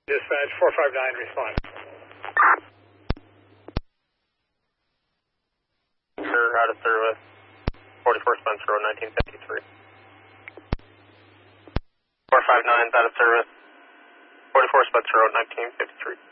Dispatch 459, respond. Sure, out of service. 44 Spencer Road, 1953. 459's out of service. 44 Spencer Road, 1953.